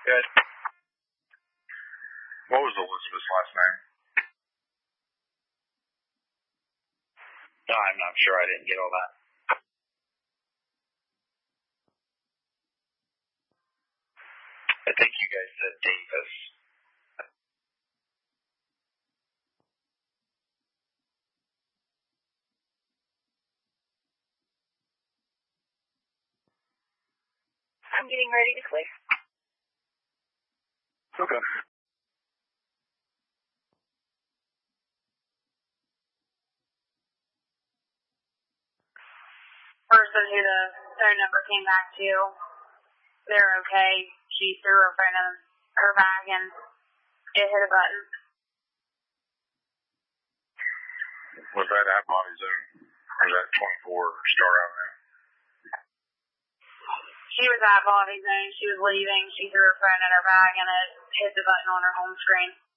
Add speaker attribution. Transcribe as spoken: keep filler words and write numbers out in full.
Speaker 1: Good.
Speaker 2: What was Elizabeth's last name?
Speaker 1: No, I'm not sure. I didn't get all that. I think you guys said Davis.
Speaker 3: I'm getting ready to clear.
Speaker 2: Okay.
Speaker 3: Person who the phone number came back to, they're okay. She threw her phone in her bag and it hit a button.
Speaker 2: Was that at Bobby Zone? Or was that twenty-four Star Avenue?
Speaker 3: She was at Bobby Zone. She was leaving. She threw her phone in her bag and it hit the button on her home screen.